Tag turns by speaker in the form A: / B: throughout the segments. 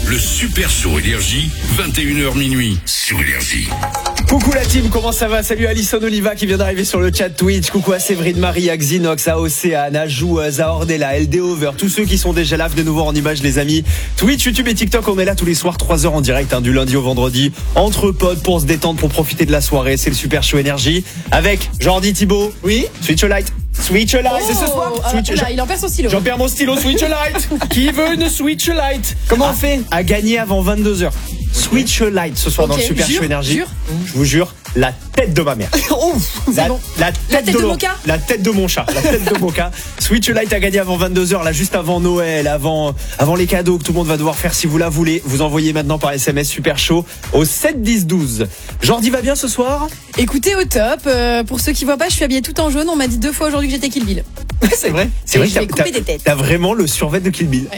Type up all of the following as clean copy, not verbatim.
A: Le Super Show Énergie, 21h minuit sur Énergie.
B: Coucou la team, comment ça va? Salut Alison Oliva qui vient d'arriver sur le chat Twitch. Coucou à Séverine Marie, à Xinox, à Océane, à Joueuse, à Ordella, LD Over, tous ceux qui sont déjà là, de nouveau en images les amis. Twitch, YouTube et TikTok, on est là tous les soirs 3h en direct, du lundi au vendredi, entre potes pour se détendre, pour profiter de la soirée. C'est le Super Show Énergie avec Jordi Thibaut. Oui. Switch a light. Switch a light.
C: C'est ce soir. Il en perd son stylo.
B: J'en perds mon stylo. Switch a light. Qui veut une Switch a light? Comment on fait? À gagner avant 22h. Switch a light ce soir dans le Super Show Énergie. Je vous jure, la tête de ma mère. La tête de Mocha. La tête de mon chat. La tête de Mocha. Switch a light à gagner avant 22h, là juste avant Noël, avant les cadeaux que tout le monde va devoir faire si vous la voulez. Vous envoyez maintenant par SMS Super Show au 7 10 12. Jordi va bien ce soir?
C: Écoutez, au top. Pour ceux qui voient pas, je suis habillée tout en jaune. On m'a dit 2 fois aujourd'hui que j'étais Kill Bill.
B: C'est vrai. C'est vrai
C: que
B: t'as vraiment le survêt de Kill Bill.
C: Ouais.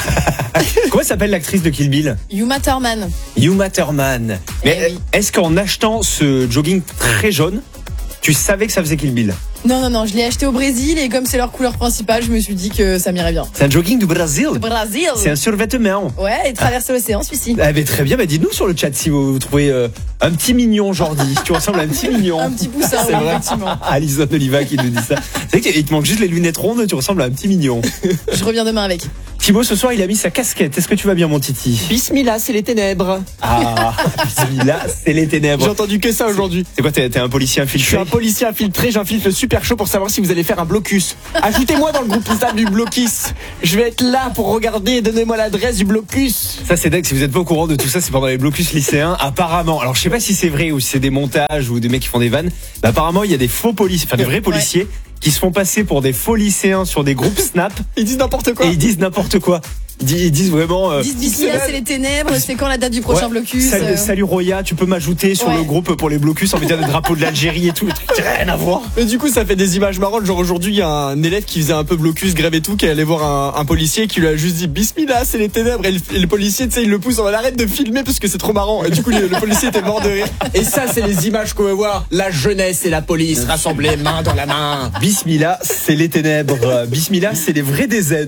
B: Comment s'appelle l'actrice de Kill Bill?
C: Uma Thurman.
B: Uma Thurman. Mais est-ce qu'en achetant ce jogging très jaune, tu savais que ça faisait Kill Bill?
C: Non, je l'ai acheté au Brésil et comme c'est leur couleur principale, je me suis dit que ça m'irait bien.
B: C'est un jogging du Brésil. C'est un survêtement.
C: Ouais, et traverse l'océan celui-ci.
B: Ah, mais très bien, dites-nous sur le chat si vous trouvez un petit mignon Jordi. Tu ressembles à un petit mignon.
C: Un petit poussin,
B: c'est vrai.
C: Effectivement.
B: Alison Oliva qui nous dit ça. C'est vrai qu'il te manque juste les lunettes rondes, tu ressembles à un petit mignon.
C: Je reviens demain avec.
B: Thibaut, ce soir, il a mis sa casquette. Est-ce que tu vas bien, mon titi?
D: Bismillah, c'est les ténèbres.
B: Ah, Bismillah, c'est les ténèbres.
D: J'ai entendu que ça aujourd'hui.
B: C'est quoi, t'es un policier infiltré?
D: Je suis un policier infiltré, j'infiltre le Super Show pour savoir si vous allez faire un blocus. Ajoutez-moi dans le groupe WhatsApp du blocus. Je vais être là pour regarder et donnez-moi l'adresse du blocus.
B: Ça, c'est dingue. Si vous êtes pas au courant de tout ça, c'est pendant les blocus lycéens. Apparemment, alors je sais pas si c'est vrai ou si c'est des montages ou des mecs qui font des vannes, mais apparemment, il y a des faux policiers, enfin des vrais policiers qui se font passer pour des faux lycéens sur des groupes Snap.
D: Ils disent n'importe quoi.
B: Et ils disent n'importe quoi. Ils disent vraiment.
C: Ils disent Bismillah, c'est les ténèbres. C'est quand la date du prochain blocus?
B: Salut Roya, tu peux m'ajouter sur le groupe pour les blocus en mettant le drapeau de l'Algérie et tout. Rien à voir.
D: Mais du coup, ça fait des images marrantes. Genre aujourd'hui, il y a un élève qui faisait un peu blocus, grève et tout, qui allait voir un policier qui lui a juste dit Bismillah, c'est les ténèbres. Et le policier, tu sais, il le pousse, on arrête de filmer parce que c'est trop marrant. Et du coup, le policier était mort de rire. Et ça, c'est les images qu'on veut voir. La jeunesse et la police rassemblées main dans la main.
B: Bismillah, c'est les ténèbres. Bismillah, c'est les vrais DZ.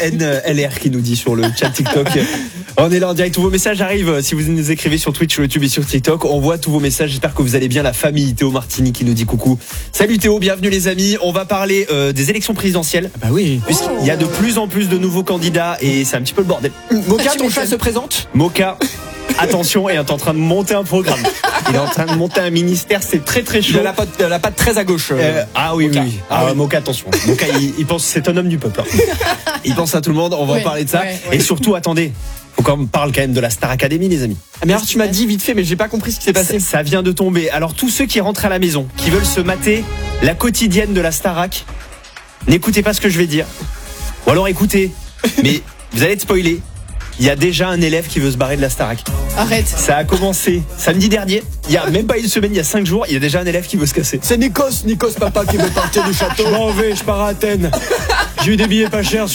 B: NLR qui nous dit sur le chat TikTok. On est là en direct, tous vos messages arrivent. Si vous nous écrivez sur Twitch, sur YouTube et sur TikTok, on voit tous vos messages. J'espère que vous allez bien. La famille Théo Martini qui nous dit coucou. Salut Théo, bienvenue les amis. On va parler des élections présidentielles.
D: Bah oui.
B: Puisqu'il y a de plus en plus de nouveaux candidats et c'est un petit peu le bordel.
D: Mocha, ton chat se présente?
B: Mocha, attention, est en train de monter un programme. Il est en train de monter un ministère, c'est très très chaud.
D: Il a la patte très à gauche.
B: Oui,
D: Mocha.
B: oui. Mocha, attention. Mocha, il pense c'est un homme du peuple. Il pense à tout le monde, on va en parler de ça. Et surtout, attendez, faut qu'on parle quand même de la Star Academy, les amis.
D: Mais alors tu m'as dit vite fait, mais j'ai pas compris ce qui s'est passé.
B: Ça vient de tomber. Alors tous ceux qui rentrent à la maison, qui veulent se mater la quotidienne de la Starac, n'écoutez pas ce que je vais dire. Ou alors écoutez, mais vous allez être spoilé. Il y a déjà un élève qui veut se barrer de la Starac.
C: Arrête.
B: Ça a commencé samedi dernier. Il y a même pas une semaine, il y a 5 jours, il y a déjà un élève qui veut se casser.
D: C'est Nikos papa qui veut partir du château.
B: Je pars à Athènes. J'ai eu des billets pas chers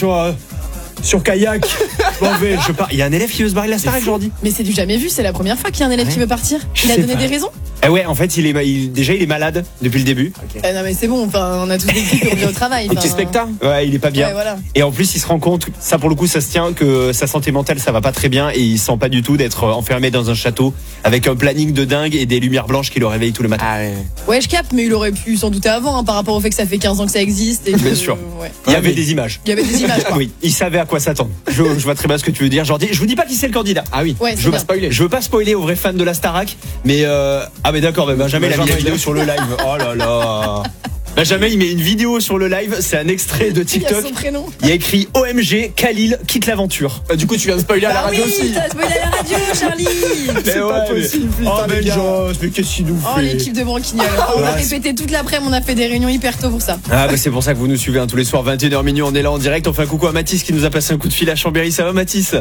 B: sur kayak. Je pars. Il y a un élève qui veut se barrer de la Starac aujourd'hui.
C: Mais c'est du jamais vu, c'est la première fois qu'il y a un élève qui veut partir. Il a donné des raisons?
B: Ouais, en fait, il est malade depuis le début.
C: Okay. Non mais c'est bon, on a tous des trucs pour venir au travail.
D: Petit spectacle.
B: Ouais, il est pas bien.
C: Ouais, voilà.
B: Et en plus, il se rend compte, ça pour le coup, ça se tient, que sa santé mentale, ça va pas très bien et il sent pas du tout d'être enfermé dans un château avec un planning de dingue et des lumières blanches qui le réveillent tout le matin.
C: Ouais, je capte, mais il aurait pu s'en douter avant par rapport au fait que ça fait 15 ans que ça existe. Et
B: bien sûr. Il y avait des images.
C: Il y avait des images.
B: Oui, il savait à quoi s'attendre. Je vois très bien ce que tu veux dire, Jordi. Je vous dis pas qui c'est le candidat.
D: Ah oui.
C: Ouais,
D: je veux pas spoiler
B: aux vrais fans de la Starac, mais mais d'accord, Benjamin il a mis une vidéo sur le live. Oh là là. Benjamin il met une vidéo sur le live, c'est un extrait de TikTok.
C: Il y a son prénom.
B: Il y a écrit OMG, Khalil quitte l'aventure.
D: Du coup tu viens de spoiler à la radio aussi.
C: Oui, t'as spoilé à la radio, Charlie.
D: C'est pas possible.
B: Mais qu'est-ce qu'il nous fait?
C: Oh l'équipe de Branquignol. On a répété toute l'après-midi, on a fait des réunions hyper tôt pour ça.
B: C'est pour ça que vous nous suivez tous les soirs 21h minuit, on est là en direct. On fait un coucou à Mathis qui nous a passé un coup de fil à Chambéry. Ça va Mathis?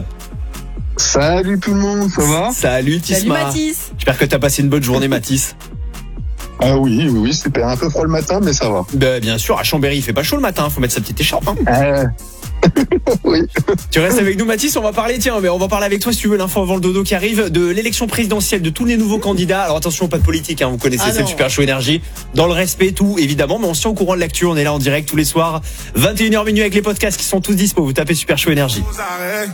E: Salut tout le monde, ça va?
B: Salut Tisma.
C: Salut Mathis.
B: J'espère que t'as passé une bonne journée Mathis.
E: Ah oui, super. Un peu froid le matin, mais ça va.
B: Bien sûr, à Chambéry, il fait pas chaud le matin, faut mettre sa petite écharpe.
E: Oui.
B: Tu restes avec nous Mathis, on va parler, on va parler avec toi si tu veux l'info avant le dodo qui arrive, de l'élection présidentielle, de tous les nouveaux candidats. Alors attention, pas de politique, vous connaissez, c'est le Super Show Énergie. Dans le respect, tout, évidemment, mais on se tient au courant de l'actu, on est là en direct tous les soirs, 21h minuit avec les podcasts qui sont tous dispo, vous tapez Super Show Énergie.